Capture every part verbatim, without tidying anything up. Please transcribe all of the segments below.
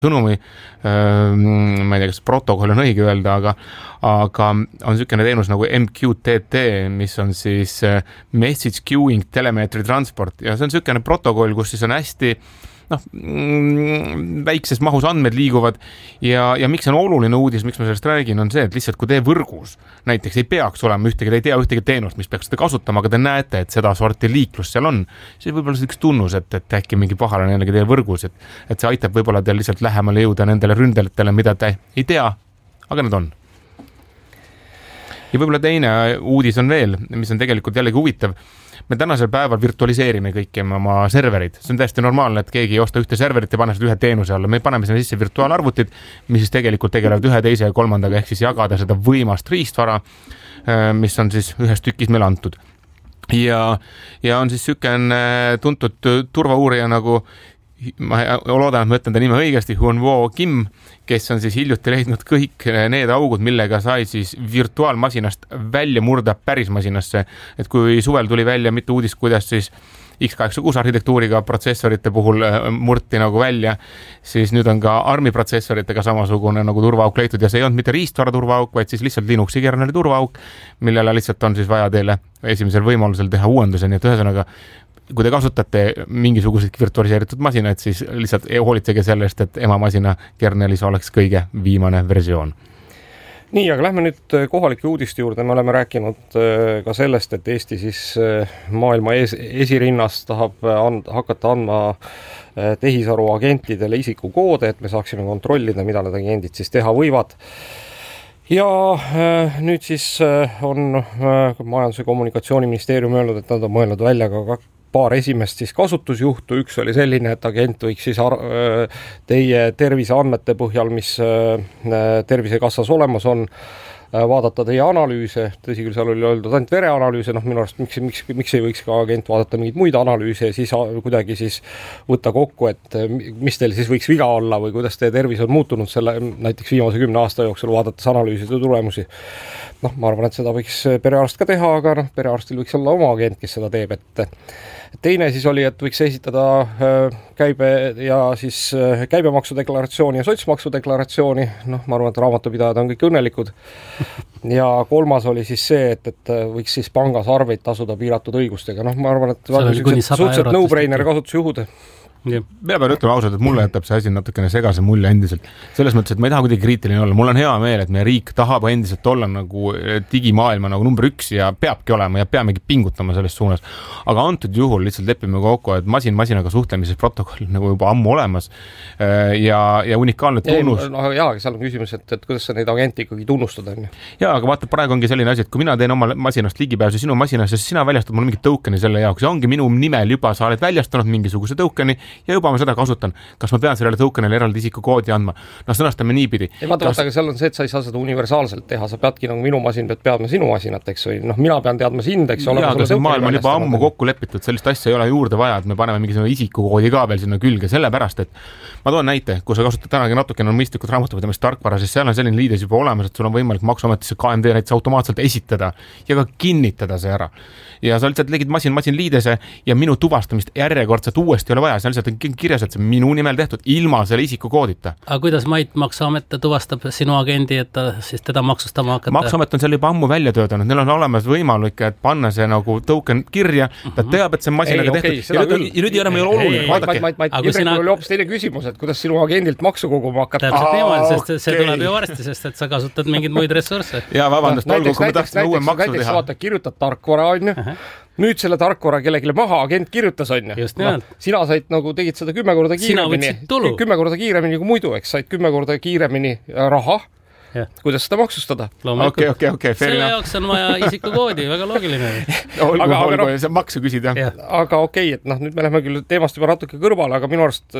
sõnumi, ma ei tea, kas protokoll on õige öelda, aga, aga on niisugune teenus nagu M Q T T, mis on siis Message Queuing Telemetry Transport ja see on niisugune protokoll, kus siis on hästi noh, väikses mahus andmed liiguvad ja, ja miks on oluline uudis, miks ma sellest räägin, on see, et lihtsalt kui te võrgus näiteks ei peaks olema ühtegi, te ei tea ühtegi teenust, mis peaks seda kasutama, aga te näete, et seda sorti liiklus seal on, siis võib-olla see üks tunnus, et, et äkki mingi pahal on jällegi teie võrgus, et, et see aitab võib-olla teil lihtsalt lähemale jõuda nendele ründajatele, mida te ei tea, aga need on. Ja võib-olla teine uudis on veel, mis on tegelikult jällegi huvitav. Me tänasel päeval virtualiseerime kõiki oma serverid. See on täiesti normaalne, et keegi ei osta ühte serverit ja pane seda ühe teenuse alla. Me paneme sinna sisse virtuaalarvutid, mis siis tegelikult tegelevad ühe, teise ja kolmandaga, ehk siis jagada seda võimast riistvara, mis on siis ühes tükis meil antud. Ja, ja on siis niisugune tuntud turvauurija nagu, ma loodan, et ma ütlen ta nime õigesti, Hyunwoo Kim, kes on siis hiljuti leidnud kõik need augud, millega sai siis virtuaalmasinast välja murda pärismasinasse. Et kui suvel tuli välja mitu uudist, kuidas siis X kaheksakümmend kuus arhitektuuriga protsessorite puhul murti nagu välja, siis nüüd on ka ARMi protsessoritega samasugune nagu turvaauk leitud ja see ei olnud mitte riistvara turvaauk, vaid siis lihtsalt Linuxi kerneli turvaauk, millele lihtsalt on siis vaja teile esimesel võimalusel teha uuenduse, nii et ühesõnaga kui te kasutate mingisuguseid virtualiseeritud masinaid, siis lihtsalt hoolitsege sellest, et emamasina kernelis oleks kõige viimane versioon. Nii, aga lähme nüüd kohalike uudiste juurde. Me oleme rääkinud ka sellest, et Eesti siis maailma ees, esirinnas tahab and, hakata andma tehisaru agentidele isikukoode, et me saaksime kontrollida, mida need agendid siis teha võivad. Ja nüüd siis on Majandus- ja Kommunikatsiooniministeerium öelnud, et nad on mõelnud välja ka paar esimest siis kasutusjuhtu. Üks oli selline, et agent võiks siis ar- teie terviseandmete põhjal, mis Tervisekassas olemas on, vaadata teie analüüse. Tõsi küll, seal oli öeldud ainult vereanalüüse, noh minu arust miks, miks, miks ei võiks ka agent vaadata mingeid muid analüüse ja siis kuidagi siis võtta kokku, et mis teil siis võiks viga olla või kuidas teie tervis on muutunud selle näiteks viimase kümne aasta jooksul vaadates analüüside tulemusi. Noh, ma arvan, et seda võiks perearst ka teha, aga noh, perearstil võiks olla oma agent, kes seda teeb, et teine siis oli, et võiks esitada käibe ja siis käibemaksudeklaratsiooni ja sotsmaksudeklaratsiooni. Noh, ma arvan, et raamatupidajad on kõik õnnelikud. Ja kolmas oli siis see, et, et võiks siis pangas arveid tasuda piiratud õigustega. Noh, ma arvan, et suhteliselt no-brainer kasutusjuhud. Ja. Mina pean ütlema ausalt, et mulle jätab see asi natukene segase mulje endiselt. Selles mõttes, et ma ei taha kuidagi kriitiline olla. Mul on hea meel, et meie riik tahab endiselt olla nagu digimaailma nagu number üks ja peabki olema ja peamegi pingutama selles suunas. Aga antud juhul lihtsalt lepime kokku, et masin masinaga suhtlemises protokoll nagu juba ammu olemas ja, ja unikaalne tunnus. Ei, no, jaa, seal on küsimus, et, et kuidas sa neid agenti ikkagi tunnustada. Jaa, aga vaata, praegu ongi selline asi, et kui mina teen oma masinast ligipääsu sinu masinasse, siis sina väljastad mulle mingit tõukeni selle jaoks ja ongi minu nimel juba sa oled väljastanud mingisuguse tõukeni ja juba ma seda kasutan. Kas ma pean sellele tõukenele eraldi isikukoodi andma? No sõnastame niipidi. Ei, vaata, Kas... vaata, aga seal on see, et sa ei saa seda universaalselt teha. Sa peadki nagu minu masin, pead teadma sinu masinat, eks või? Noh, mina pean teadma sind, eks. Jaa, aga see maailm on juba ammu kokku lepitud. Sellist asja ei ole juurde vaja, et me paneme mingisugune isikukoodi ka veel sinna külge. Sellepärast, et ma toon näite, kui sa kasutad tänagi natukene on mõistlikud raamatupidamist tarkvara, siis seal on selline liides juba olemas, et sul on võimalik maksuametisse K M D näiteks automaatselt esitada ja ka kinnitada see ära. Ja sa lihtsalt legid masin, masin liidese ja minu tuvastamist järjekordselt uuesti ei ole vaja. See lihtsalt on kirjas, et see minu nimel tehtud ilma selle isikukoodita. Aga kuidas Mait maksuamet tuvastab sinu agendi, et ta siis teda maksustama hakata? Maksuamet on seal juba ammu välja töötanud. Neil on olemas võimalik, et panna see nagu token kirja. Ta teab, et see masinaga ei, tehtud. Okay, ja, nüüd, ja nüüd ei ole meil oluline. Indrek sina... oli hoopis teine küsimus, et kuidas sinu agendilt maksu koguma hakata. Täpselt niimoodi, sest see okay. tuleb ju varsti, sest et sa kasutad mingeid muid ressursse. Ja vabandust, no, olgu, kui me tahtsime uue maksu näiteks, teha. Vaata, kirjutad tarkvara, on ju. Nüüd selle tarkvara kellelegi maha agent kirjutas, on ju. No, sina said nagu tegid seda kümme korda kiiremini. Kümme korda kiiremini kui muidu, eks. Said kümme korda kiiremini raha. Ja. Kuidas seda maksustada? Okei, okei, okei. Selle jaoks on vaja isikukoodi, väga loogiline. olgu, aga, olgu, aga, see maksu küsida. Ja. Aga okei, et noh, nüüd me läheme küll teemast juba natuke kõrvale, aga minu arust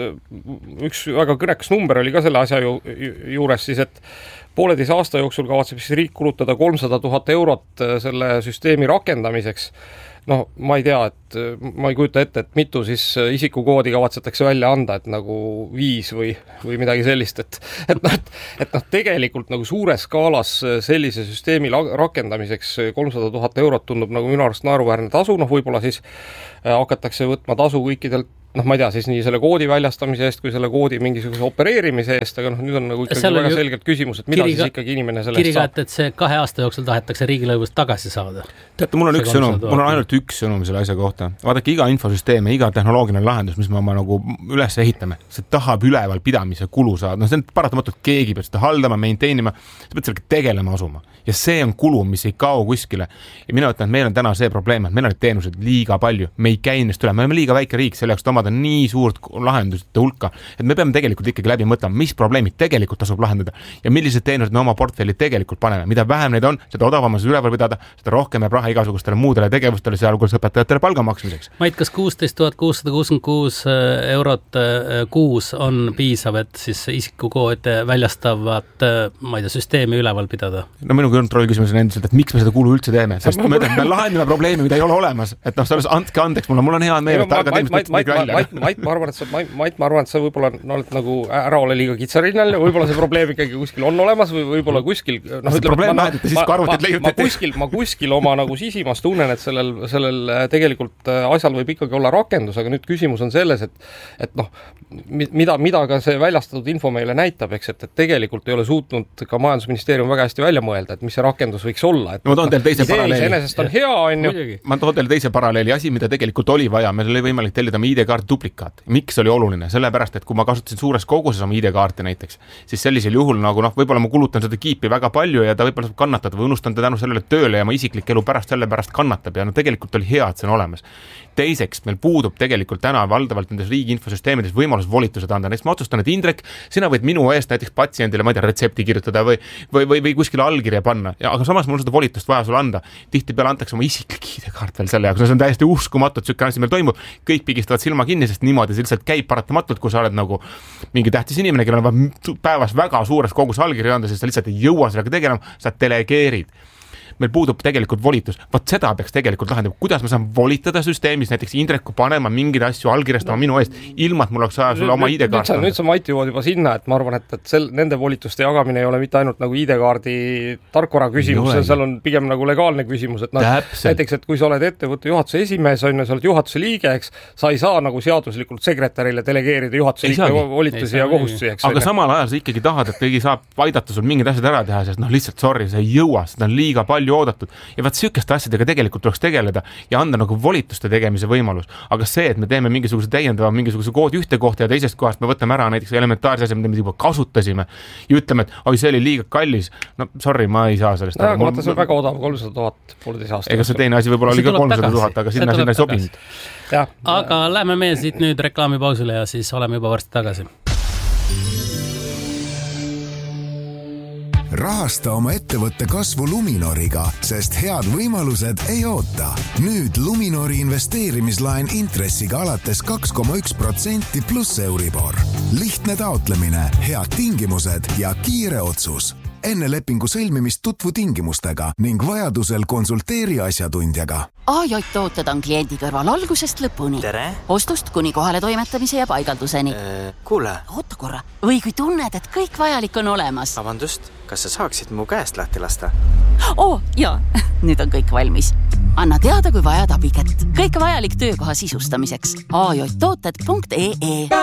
üks väga kõnekas number oli ka selle asja ju, juures siis, et pooleteise aasta jooksul kavatseb siis riik kulutada kolmsada tuhat eurot selle süsteemi rakendamiseks. No, ma ei tea, et ma ei kujuta ette, et mitu siis isikukoodi kavatsetakse välja anda, et nagu viis või, või midagi sellist, et, et, noh, et, et noh, tegelikult nagu suures skaalas sellise süsteemi rakendamiseks kolmsada tuhat eurot tundub nagu minu arust naeruväärne tasu, noh võib-olla siis hakatakse võtma tasu kõikidelt noh, ma ei tea, siis nii selle koodi väljastamise eest kui selle koodi mingisuguse opereerimise eest, aga noh, nüüd on nagu ikkagi väga ju... selgelt küsimus, et mida kiriga, siis ikkagi inimene selle eest saab. Et see kahe aasta jooksul tahetakse riigilõivust tagasi saada. Teate, mul on see üks sõnum, mul on ainult üks sõnum selle asja kohta. Vaadake, iga infosüsteem ja iga tehnoloogiline lahendus, mis me oma nagu üles ehitame, see tahab üleval pidamise kulu saada. No see on paratamatult keegi peab seda haldama, maintainima, sa pead sellega tegelema asuma. Ja see on kulu, mis ei kao kuskile. Ja mina ütlen, et meil on täna see probleem, et meil on teenused liiga palju. Me ei käi nendest üle, me oleme liiga väike riik, selle jaoks omada nii suurt lahendusite hulka, et me peame tegelikult ikkagi läbi mõtlema, mis probleemid tegelikult tasub lahendada ja millised teenused me oma portfelli tegelikult paneme. Mida vähem neid on, seda odavamas üleval pidada, seda rohkem jääb raha igasugustele muudele tegevustele, sealhulgas õpetajatele palga maksmiseks. Mait, kas kuusteist tuhat kuussada kuuskümmend kuus eurot kuus on piisav, et siis isikukoode väljastavat, ma ei tea, süsteemi üleval pidada? No minu kontrolli küsimus on endiselt, et miks me seda kulu üldse teeme, sest me, me lahendame probleemi, mida ei ole olemas, et noh, selles andke andeks, mul on, mul on hea meel, et targad inimesed Mait, Mait, Mait, ma arvan, et sa, Mait, ma arvan, et sa võib-olla no, oled nagu ära ole liiga kitsarinnal ja võib-olla see probleem ikkagi kuskil on olemas või võib-olla kuskil no, ütleme, probleem ma, lahendite siis, kui arvutid leiutati. Ma kuskil, ma kuskil oma nagu sisimas tunnen, et sellel, sellel tegelikult asjal võib ikkagi olla rakendus, aga nüüd küsimus on selles, et, et noh, mida, mida ka see väljastatud info meile näitab, eks, et, et tegelikult ei ole suutnud ka majandusministeerium väga hästi välja mõelda, et mis see rakendus võiks olla. Et, no, ma toon teile teise paralleeli. Iseenesest on hea, on ju. Ma toon teile teise paralleeli. Asi, mida tegelikult oli vaja, meil oli võimalik tellida oma I D-kaart duplikaat. Miks oli oluline? Sellepärast, et kui ma kasutasin suures koguses oma I D-kaarte näiteks, siis sellisel juhul nagu noh, võib-olla ma kulutan seda kiipi väga palju ja ta võib-olla saab kannatada või unustan ta tänu sellele tööle ja ma isiklik elu pärast selle pärast kannatab ja no tegelikult oli hea, et see on olemas. Teiseks, meil puudub tegelikult täna valdavalt nendes riigi infosüsteemides võimalus volitused anda. Näiteks ma otsustan, et Indrek, sina võid minu eest näiteks patsiendile, ma ei tea, retsepti kirjutada või, või, või, või kuskile allkirja panna. Ja, aga samas mul on seda volitust vaja sulle anda. Tihtipeale antakse oma isiklik I D-kaart veel selle jaoks. No see on täiesti uskumatu, et sükke asi meil toimub. Kõik pigistavad silma kinni, sest niimoodi see lihtsalt käib paratamatult, kui sa oled nagu mingi tähtis inimene, kellel on päevas väga suures kogus allkirja anda, sest sa lihtsalt ei jõua sellega tegelema, sa delegeerid. Meil puudub tegelikult volitus. Vaat seda peaks tegelikult lahendama. Kuidas ma saan volitada süsteemis näiteks Indreku panema mingeid asju allkirjastama no, minu eest, ilma et mul oleks aja sulle oma I D-kaart. Nüüd sa Mait jõuad juba sinna, et ma arvan, et, et sel, nende volituste jagamine ei ole mitte ainult nagu I D-kaardi tarkvara küsimus, seal on pigem nagu legaalne küsimus, et noh, näiteks, et kui sa oled ettevõtte juhatuse esimees, on, sa oled juhatuse liige, eks, sa ei saa nagu seaduslikult sekretärile delegeerida juhatuse liike volitusi ja kohustusi, eks. Aga samal ajal sa ikkagi tahad, et keegi saab aidata sul mingid asjad ära teha, sest noh, lihtsalt sorry, sa ei jõua, seda on liiga palju oodatud. Ja vaat sükeste asjadega tegelikult tuleks tegeleda ja anda nagu volituste tegemise võimalus. Aga see, et me teeme mingisuguse täiendava mingisuguse koodi ühte kohta ja teisest kohast me võtame ära näiteks elementaarse asja, mida me juba kasutasime ja ütleme, et oi, see oli liiga kallis. No sorry, ma ei saa sellest. No, aga vaata, see on väga odav, kolmsada tuhat poolteis aastas. Ega see teine asi võib-olla oli ka kolmsada tuhat, aga sinna sinna ei sobinud. Ja. Aga lähme meie siit nüüd reklaamipausile ja siis oleme juba varsti tagasi. Rahasta oma ettevõtte kasvu Luminoriga, sest head võimalused ei oota. Nüüd Luminori investeerimislaen intressiga alates kaks koma üks protsenti pluss Euribor. Lihtne taotlemine, head tingimused ja kiire otsus. Enne lepingu sõlmimist tutvu tingimustega ning vajadusel konsulteeri asjatundjaga. A J tooted on kliendi kõrval algusest lõpuni. Tere! Ostust kuni kohale toimetamise ja paigalduseni. Äh, kuule! Oota korra. Või kui tunned, et kõik vajalik on olemas. Vabandust, kas sa saaksid mu käest lahti lasta? Oo, jaa. Nüüd on kõik valmis. Anna teada, kui vajad abikätt. Kõik vajalik töökoha sisustamiseks. a j tooted punkt e e